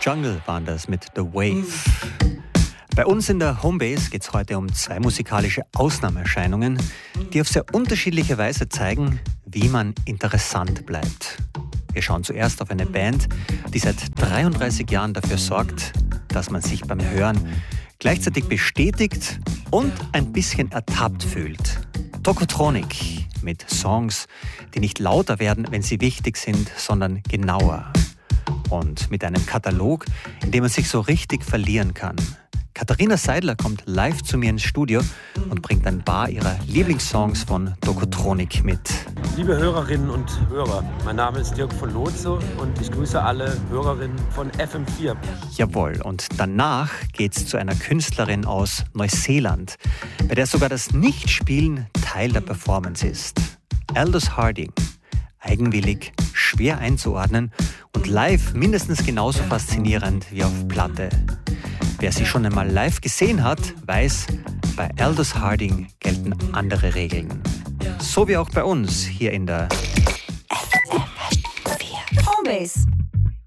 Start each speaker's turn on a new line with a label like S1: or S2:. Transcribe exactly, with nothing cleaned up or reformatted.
S1: Jungle waren das mit The Wave. Bei uns in der Homebase geht es heute um zwei musikalische Ausnahmeerscheinungen, die auf sehr unterschiedliche Weise zeigen, wie man interessant bleibt. Wir schauen zuerst auf eine Band, die seit dreiunddreißig Jahren dafür sorgt, dass man sich beim Hören gleichzeitig bestätigt und ein bisschen ertappt fühlt. Tokotronic mit Songs, die nicht lauter werden, wenn sie wichtig sind, sondern genauer. Und mit einem Katalog, in dem man sich so richtig verlieren kann. Katharina Seidler kommt live zu mir ins Studio und bringt ein paar ihrer Lieblingssongs von Tokotronic mit.
S2: Liebe Hörerinnen und Hörer, mein Name ist Dirk von Loze und ich grüße alle Hörerinnen von F M vier.
S1: Jawohl, und danach geht's zu einer Künstlerin aus Neuseeland, bei der sogar das Nichtspielen Teil der Performance ist. Aldous Harding. Eigenwillig, schwer einzuordnen und live mindestens genauso faszinierend wie auf Platte. Wer sie schon einmal live gesehen hat, weiß, bei Aldous Harding gelten andere Regeln. So wie auch bei uns hier in der
S3: F M vier Homebase.